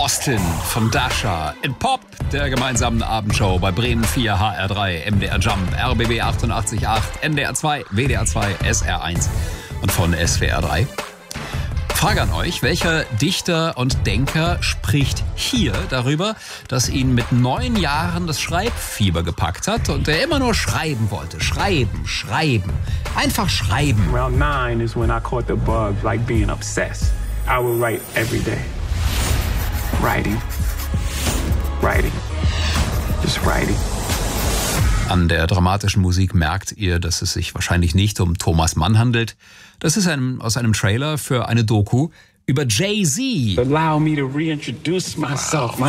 Austin von Dasha in Pop, der gemeinsamen Abendshow bei Bremen 4, HR3, MDR Jump, RBB 88.8, NDR 2, WDR 2, SR1 und von SWR 3. Frage an euch, welcher Dichter und Denker spricht hier darüber, dass ihn mit 9 Jahren das Schreibfieber gepackt hat und er immer nur schreiben wollte. Schreiben. Einfach schreiben. Around 9 is when I caught the bug, like being obsessed. I would write every day. Writing. Just writing. An der dramatischen Musik merkt ihr, dass es sich wahrscheinlich nicht um Thomas Mann handelt. Das ist aus einem Trailer für eine Doku über Jay-Z. Allow me to reintroduce myself.